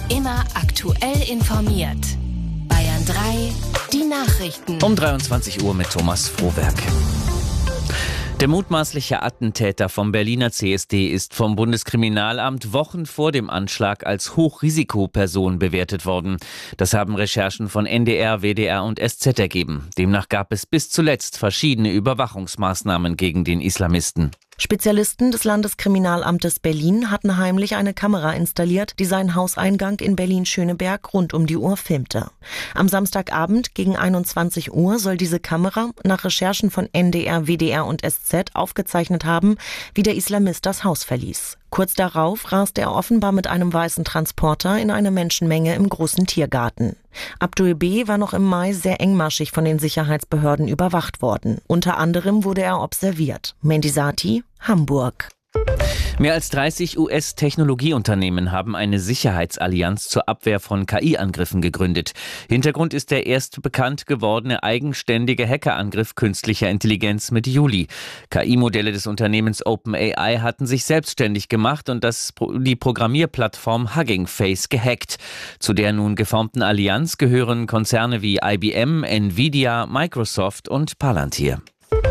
Immer aktuell informiert. Bayern 3, die Nachrichten. Um 23 Uhr mit Thomas Frohwerk. Der mutmaßliche Attentäter vom Berliner CSD ist vom Bundeskriminalamt Wochen vor dem Anschlag als Hochrisikoperson bewertet worden. Das haben Recherchen von NDR, WDR und SZ ergeben. Demnach gab es bis zuletzt verschiedene Überwachungsmaßnahmen gegen den Islamisten. Spezialisten des Landeskriminalamtes Berlin hatten heimlich eine Kamera installiert, die seinen Hauseingang in Berlin-Schöneberg rund um die Uhr filmte. Am Samstagabend gegen 21 Uhr soll diese Kamera nach Recherchen von NDR, WDR und SZ aufgezeichnet haben, wie der Islamist das Haus verließ. Kurz darauf raste er offenbar mit einem weißen Transporter in eine Menschenmenge im großen Tiergarten. Abdul B. war noch im Mai sehr engmaschig von den Sicherheitsbehörden überwacht worden. Unter anderem wurde er observiert. Mendisati, Hamburg. Mehr als 30 US-Technologieunternehmen haben eine Sicherheitsallianz zur Abwehr von KI-Angriffen gegründet. Hintergrund ist der erst bekannt gewordene eigenständige Hackerangriff künstlicher Intelligenz Mitte Juli. KI-Modelle des Unternehmens OpenAI hatten sich selbstständig gemacht und die Programmierplattform Hugging Face gehackt. Zu der nun geformten Allianz gehören Konzerne wie IBM, Nvidia, Microsoft und Palantir.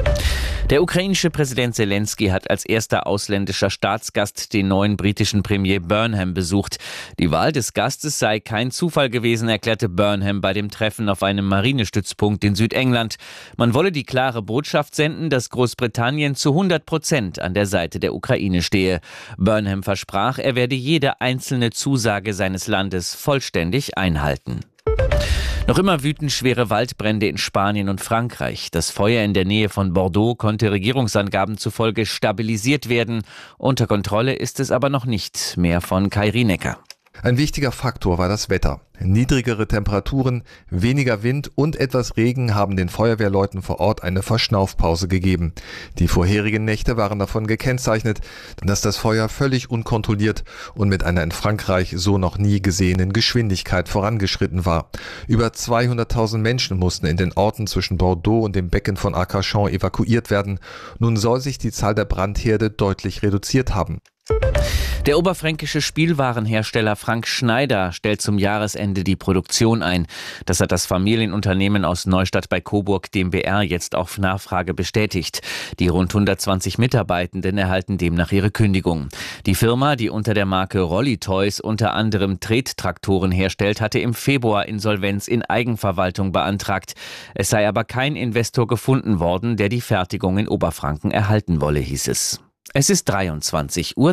Der ukrainische Präsident Zelensky hat als erster ausländischer Staatsgast den neuen britischen Premier Burnham besucht. Die Wahl des Gastes sei kein Zufall gewesen, erklärte Burnham bei dem Treffen auf einem Marinestützpunkt in Südengland. Man wolle die klare Botschaft senden, dass Großbritannien zu 100% an der Seite der Ukraine stehe. Burnham versprach, er werde jede einzelne Zusage seines Landes vollständig einhalten. Noch immer wüten schwere Waldbrände in Spanien und Frankreich. Das Feuer in der Nähe von Bordeaux konnte Regierungsangaben zufolge stabilisiert werden. Unter Kontrolle ist es aber noch nicht. Mehr von Kai Rienecker. Ein wichtiger Faktor war das Wetter. Niedrigere Temperaturen, weniger Wind und etwas Regen haben den Feuerwehrleuten vor Ort eine Verschnaufpause gegeben. Die vorherigen Nächte waren davon gekennzeichnet, dass das Feuer völlig unkontrolliert und mit einer in Frankreich so noch nie gesehenen Geschwindigkeit vorangeschritten war. Über 200.000 Menschen mussten in den Orten zwischen Bordeaux und dem Becken von Arcachon evakuiert werden. Nun soll sich die Zahl der Brandherde deutlich reduziert haben. Der oberfränkische Spielwarenhersteller Frank Schneider stellt zum Jahresende die Produktion ein. Das hat das Familienunternehmen aus Neustadt bei Coburg dem BR jetzt auf Nachfrage bestätigt. Die rund 120 Mitarbeitenden erhalten demnach ihre Kündigung. Die Firma, die unter der Marke Rolli Toys unter anderem Trettraktoren herstellt, hatte im Februar Insolvenz in Eigenverwaltung beantragt. Es sei aber kein Investor gefunden worden, der die Fertigung in Oberfranken erhalten wolle, hieß es. Es ist 23:03 Uhr.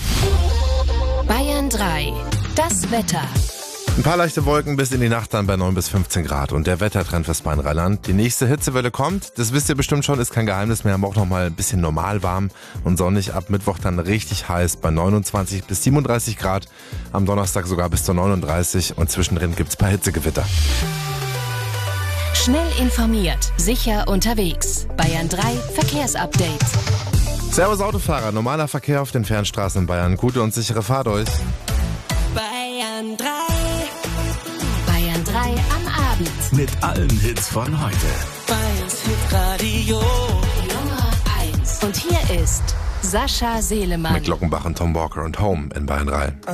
Bayern 3, das Wetter. Ein paar leichte Wolken bis in die Nacht, dann bei 9 bis 15 Grad. Und der Wettertrend fürs Rheinland. Die nächste Hitzewelle kommt. Das wisst ihr bestimmt schon, ist kein Geheimnis mehr. Aber auch noch mal ein bisschen normal warm und sonnig. Ab Mittwoch dann richtig heiß bei 29 bis 37 Grad. Am Donnerstag sogar bis zu 39. Und zwischendrin gibt's ein paar Hitzegewitter. Schnell informiert, sicher unterwegs. Bayern 3, Verkehrsupdate. Servus Autofahrer, normaler Verkehr auf den Fernstraßen in Bayern. Gute und sichere Fahrt euch. Bayern 3. Bayern 3 am Abend. Mit allen Hits von heute. Bayerns Hitradio Nummer 1. Und hier ist Sascha Selemann. Mit Glockenbach und Tom Walker und Home in Bayern 3.